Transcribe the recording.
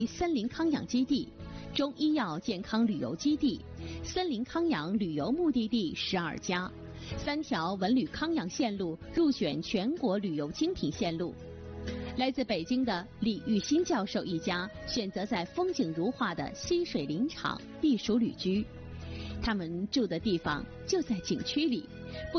森林康养基地、中医药健康旅游基地、森林康养旅游目的地12家，3条文旅康养线路入选全国旅游精品线路。来自北京的李玉新教授一家选择在风景如画的溪水林场避暑旅居，他们住的地方就在景区里，不